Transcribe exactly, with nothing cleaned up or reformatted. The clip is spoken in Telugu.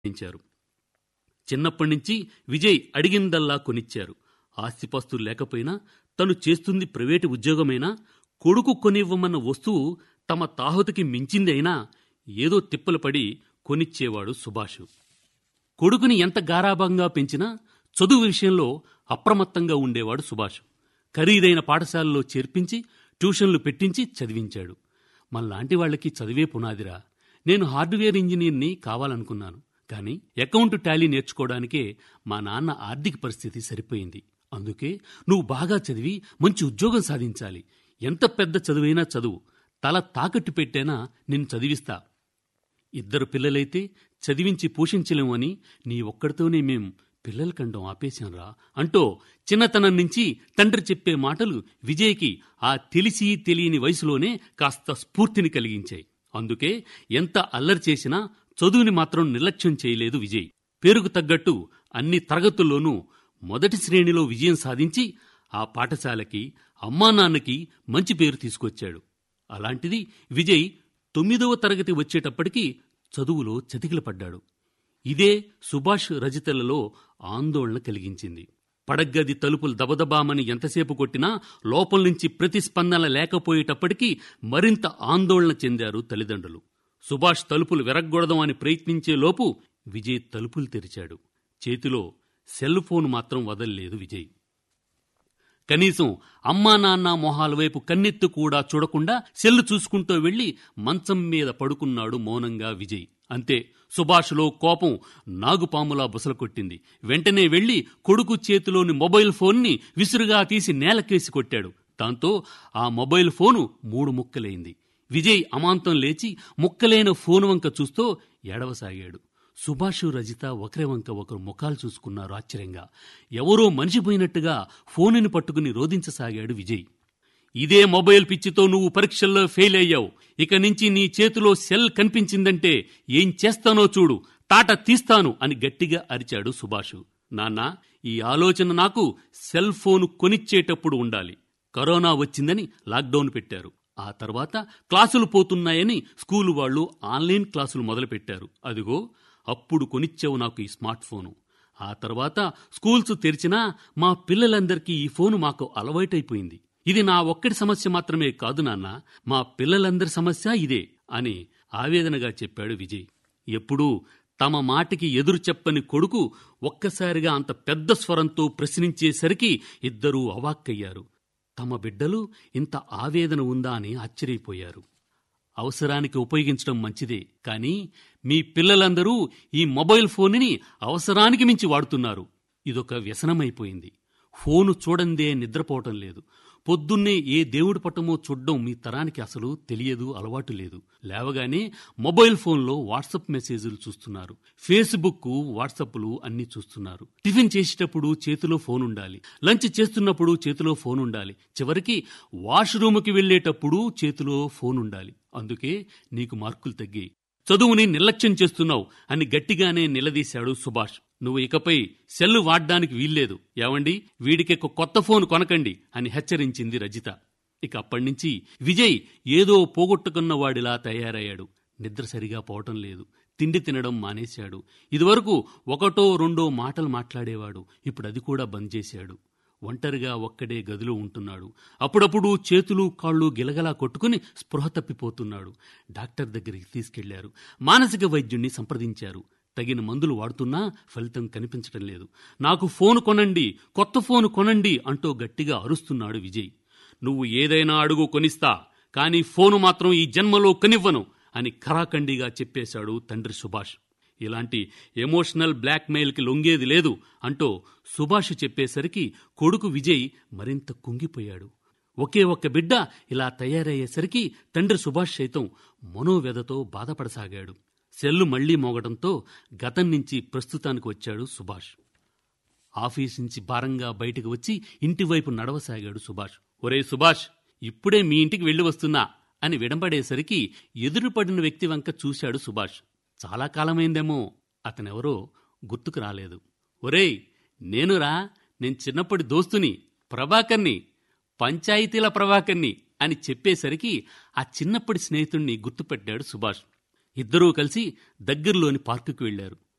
పెంచారు. చిన్నప్పటినుంచి విజయ్ అడిగిందల్లా కొనిచ్చారు. ఆస్తిపాస్తులు లేకపోయినా, తను చేస్తుంది ప్రైవేటు ఉద్యోగమైనా, కొడుకు కొనివ్వమన్న వస్తువు తమ తాహతుకి మించింది అయినా ఏదో తిప్పలు పడి కొనిచ్చేవాడు సుభాష్. కొడుకుని ఎంత గారాబంగా పెంచినా చదువు విషయంలో అప్రమత్తంగా ఉండేవాడు సుభాష్. ఖరీదైన పాఠశాలలో చేర్పించి ట్యూషన్లు పెట్టించి చదివించాడు. మనలాంటి వాళ్లకి చదివే పునాదిరా. నేను హార్డ్వేర్ ఇంజనీర్ని కావాలనుకున్నాను, కానీ అకౌంట్ టాలీ నేర్చుకోవడానికే మా నాన్న ఆర్థిక పరిస్థితి సరిపోయింది. అందుకే నువ్వు బాగా చదివి మంచి ఉద్యోగం సాధించాలి. ఎంత పెద్ద చదువైనా చదువు, తల తాకట్టు పెట్టైనా నిన్ను చదివిస్తా. ఇద్దరు పిల్లలైతే చదివించి పోషించలేము అని నీ ఒక్కడితోనే మేం పిల్లల కండం ఆపేశాంరా అంటూ చిన్నతనం నుంచి తండ్రి చెప్పే మాటలు విజయ్కి ఆ తెలిసి తెలియని వయసులోనే కాస్త స్ఫూర్తిని కలిగించాయి. అందుకే ఎంత అల్లరి చేసినా చదువుని మాత్రం నిర్లక్ష్యం చేయలేదు విజయ్. పేరుకు తగ్గట్టు అన్ని తరగతుల్లోనూ మొదటి శ్రేణిలో విజయం సాధించి ఆ పాఠశాలకి, అమ్మా నాన్నకి మంచి పేరు తీసుకొచ్చాడు. అలాంటిది విజయ్ తొమ్మిదవ తరగతి వచ్చేటప్పటికి చదువులో చతికిల పడ్డాడు. ఇదే సుభాష్ రజితలలో ఆందోళన కలిగించింది. పడగ్గది తలుపులు దబదబామని ఎంతసేపు కొట్టినా లోపల నుంచి ప్రతిస్పందన లేకపోయేటప్పటికీ మరింత ఆందోళన చెందారు తల్లిదండ్రులు. సుభాష్ తలుపులు విరగ్గొడదాం అని ప్రయత్నించే లోపు విజయ్ తలుపులు తెరిచాడు. చేతిలో సెల్ ఫోన్ మాత్రం వదల్లేదు విజయ్. కనీసం అమ్మా నాన్న మొహాల వైపు కన్నెత్తు కూడా చూడకుండా సెల్లు చూసుకుంటూ వెళ్లి మంచం మీద పడుకున్నాడు మౌనంగా విజయ్. అంతే, సుభాష్లో కోపం నాగుపాములా బుసలు కొట్టింది. వెంటనే వెళ్లి కొడుకు చేతిలోని మొబైల్ ఫోన్ని విసురుగా తీసి నేలకేసి కొట్టాడు. దాంతో ఆ మొబైల్ ఫోను మూడు ముక్కలైంది. విజయ్ అమాంతం లేచి ముక్కలైన ఫోను వంక చూస్తూ ఏడవసాగాడు. సుభాష్, రజిత ఒకరి వంక ఒకరు ముఖాలు చూసుకున్నారు ఆశ్చర్యంగా. ఎవరో మనిషిపోయినట్టుగా ఫోనుని పట్టుకుని రోదించసాగాడు విజయ్. ఇదే మొబైల్ పిచ్చితో నువ్వు పరీక్షల్లో ఫెయిల్ అయ్యావు. ఇక నుంచి నీ చేతిలో సెల్ కనిపించిందంటే ఏం చేస్తానో చూడు, తాట తీస్తాను అని గట్టిగా అరిచాడు సుభాష్. నాన్నా, ఈ ఆలోచన నాకు సెల్ ఫోను కొనిచ్చేటప్పుడు ఉండాలి. కరోనా వచ్చిందని లాక్డౌన్ పెట్టారు. ఆ తర్వాత క్లాసులు పోతున్నాయని స్కూలు వాళ్లు ఆన్లైన్ క్లాసులు మొదలుపెట్టారు. అదిగో అప్పుడు కొనిచ్చావు నాకు ఈ స్మార్ట్ ఫోను. ఆ తర్వాత స్కూల్స్ తెరిచినా మా పిల్లలందరికీ ఈ ఫోను మాకు అలవాటైపోయింది. ఇది నా ఒక్కడి సమస్య మాత్రమే కాదు నాన్న, మా పిల్లలందరి సమస్య ఇదే అని ఆవేదనగా చెప్పాడు విజయ్. ఎప్పుడూ తమ మాటకి ఎదురు చెప్పని కొడుకు ఒక్కసారిగా అంత పెద్ద స్వరంతో ప్రశ్నించేసరికి ఇద్దరూ అవాక్కయ్యారు. తమ బిడ్డలు ఇంత ఆవేదన ఉందా అని ఆశ్చర్యపోయారు. అవసరానికి ఉపయోగించడం మంచిదే, కానీ మీ పిల్లలందరూ ఈ మొబైల్ ఫోన్ని అవసరానికి మించి వాడుతున్నారు. ఇదొక వ్యసనమైపోయింది. ఫోను చూడందే నిద్రపోవటం లేదు. పొద్దున్నే ఏ దేవుడి పటమో చూడ్డం మీ తరానికి అసలు తెలియదు, అలవాటు లేదు. లేవగానే మొబైల్ ఫోన్లో వాట్సాప్ మెసేజ్లు చూస్తున్నారు. ఫేస్బుక్, వాట్సాప్లు అన్నీ చూస్తున్నారు. టిఫిన్ చేసేటప్పుడు చేతిలో ఫోన్ ఉండాలి, లంచ్ చేస్తున్నప్పుడు చేతిలో ఫోన్ ఉండాలి, చివరికి వాష్రూమ్కి వెళ్లేటప్పుడు చేతిలో ఫోన్ ఉండాలి. అందుకే నీకు మార్కులు తగ్గాయి. చదువుని నిర్లక్ష్యం చేస్తున్నావు అని గట్టిగానే నిలదీశాడు సుభాష్. నువ్వు ఇకపై సెల్లు వాడ్డానికి వీల్లేదు. ఏవండి, వీడికి కొత్త ఫోన్ కొనకండి అని హెచ్చరించింది రజిత. ఇక అప్పటినుంచి విజయ్ ఏదో పోగొట్టుకున్న వాడిలా తయారయ్యాడు. నిద్ర సరిగా పోవటం లేదు, తిండి తినడం మానేశాడు. ఇదివరకు ఒకటో రెండో మాటలు మాట్లాడేవాడు, ఇప్పుడు అది కూడా బంద్ చేశాడు. ఒంటరిగా ఒక్కడే గదిలో ఉంటున్నాడు. అప్పుడప్పుడు చేతులు కాళ్ళు గిలగలా కొట్టుకుని స్పృహ తప్పిపోతున్నాడు. డాక్టర్ దగ్గరికి తీసుకెళ్లారు. మానసిక వైద్యుణ్ణి సంప్రదించారు. తగిన మందులు వాడుతున్నా ఫలితం కనిపించడం లేదు. నాకు ఫోను కొనండి, కొత్త ఫోను కొనండి అంటూ గట్టిగా అరుస్తున్నాడు విజయ్. నువ్వు ఏదైనా అడుగు కొనిస్తా, కానీ ఫోను మాత్రం ఈ జన్మలో కొనివ్వను అని ఖరాఖండిగా చెప్పేశాడు తండ్రి సుభాష్. ఇలాంటి ఎమోషనల్ బ్లాక్మెయిల్కి లొంగేది లేదు అంటూ సుభాష్ చెప్పేసరికి కొడుకు విజయ్ మరింత కుంగిపోయాడు. ఒకే ఒక్క బిడ్డ ఇలా తయారయ్యేసరికి తండ్రి సుభాష్ సైతం మనోవ్యధతో బాధపడసాగాడు. సెల్లు మళ్లీ మోగడంతో గతం నుంచి ప్రస్తుతానికి వచ్చాడు సుభాష్. ఆఫీస్ నుంచి భారంగా బయటకు వచ్చి ఇంటివైపు నడవసాగాడు సుభాష్. ఒరే సుభాష్, ఇప్పుడే మీ ఇంటికి వెళ్లి వస్తున్నా అని విడంబడేసరికి ఎదురుపడిన వ్యక్తి వంక చూశాడు సుభాష్. చాలా కాలమైందేమో అతనెవరో గుర్తుకు రాలేదు. ఒరేయ్, నేనురా, నేను చిన్నప్పటి దోస్తుని, ప్రభాకర్ని, పంచాయతీల ప్రభాకర్ని అని చెప్పేసరికి ఆ చిన్నప్పటి స్నేహితుణ్ణి గుర్తుపెట్టాడు సుభాష్. ఇద్దరూ కలిసి దగ్గరలోని పార్కుకు వెళ్లారు.